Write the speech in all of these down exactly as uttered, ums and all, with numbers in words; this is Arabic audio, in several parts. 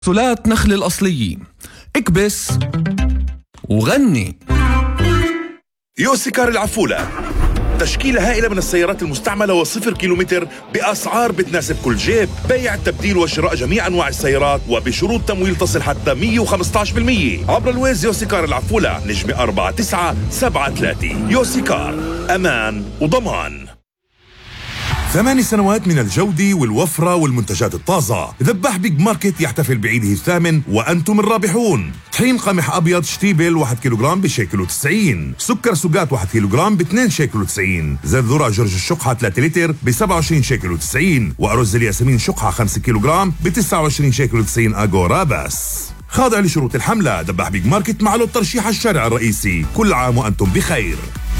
كبسولات نخل الأصلية، اكبس وغني. يوسيكار العفولة، تشكيلة هائلة من السيارات المستعملة وصفر كيلومتر بأسعار بتناسب كل جيب. بيع التبديل وشراء جميع أنواع السيارات وبشروط تمويل تصل حتى مية وخمسة عشر بالمية عبر الويز. يوسيكار العفولة، نجمة أربعة تسعة سبعة ثلاثة. يوسيكار، أمان وضمان. ثماني سنوات من الجودة والوفرة والمنتجات الطازة. ذباح بيج ماركت يحتفل بعيده الثامن وأنتم الرابحون. طحين قمح أبيض شتيبل واحد كيلوغرام بشيكل وتسعين. سكر سوقات واحد كيلوغرام باثنين شيكل وتسعين. زيت ذرة جورج الشقحة ثلاثة لتر بسبعة وعشرين شيكل وتسعين. وأرز الياسمين شقحة خمسة كيلوغرام بتسعة وعشرين شيكل وتسعين أغورا بس. خاضع لشروط الحملة. ذباح بيج ماركت مع له الترشيح الشارع الرئيسي. كل عام وأنتم بخير.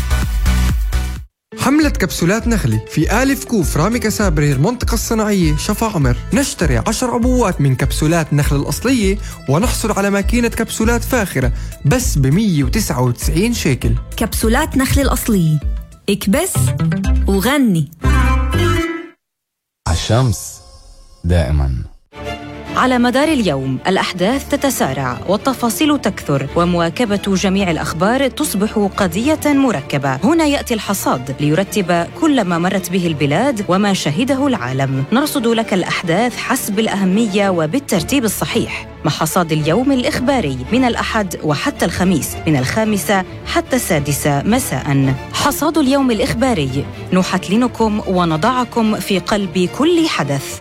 حملة كبسولات نخلي في آلف كوف رامي كسابري المنطقة الصناعية شفا عمر. نشتري عشر عبوات من كبسولات نخل الأصلية ونحصل على ماكينة كبسولات فاخرة بس ب مية وتسعة وتسعين شيكل. كبسولات نخل الأصلية، اكبس وغني. الشمس دائما. على مدار اليوم الأحداث تتسارع والتفاصيل تكثر، ومواكبة جميع الأخبار تصبح قضية مركبة. هنا يأتي الحصاد ليرتب كل ما مرت به البلاد وما شهده العالم. نرصد لك الأحداث حسب الأهمية وبالترتيب الصحيح، مع حصاد اليوم الإخباري من الأحد وحتى الخميس من الخامسة حتى السادسة مساء. حصاد اليوم الإخباري، نحتلنكم ونضعكم في قلب كل حدث.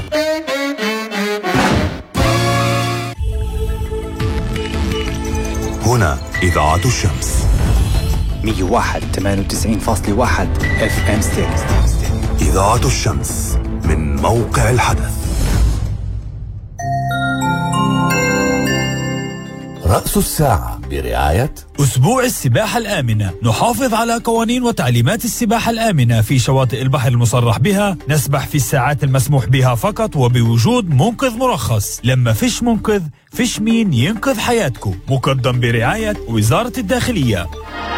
هنا إذاعة الشمس مية وواحد ثمانية وتسعين فاصلة واحد اف ام ستيريو. إذاعة الشمس من موقع الحدث. رأس الساعة برعاية أسبوع السباحة الآمنة. نحافظ على قوانين وتعليمات السباحة الآمنة في شواطئ البحر المصرح بها. نسبح في الساعات المسموح بها فقط وبوجود منقذ مرخص. لما فيش منقذ فيش مين ينقذ حياتكم. مقدم برعاية وزارة الداخلية.